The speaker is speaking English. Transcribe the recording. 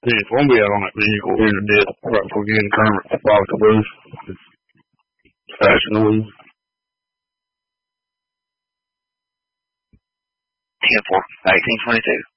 It's one we had on that vehicle here today, right before getting Kermit off the roof. Fashion Week. 10-4, 1922.